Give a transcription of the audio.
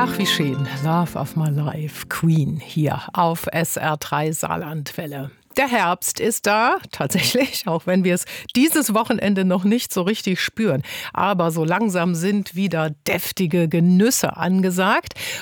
Ach, wie schön. Love of my life, Queen, hier auf SR3 Saarlandwelle. Der Herbst ist da, tatsächlich, auch wenn wir es dieses Wochenende noch nicht so richtig spüren. Aber so langsam sind wieder deftige Genüsse angesagt.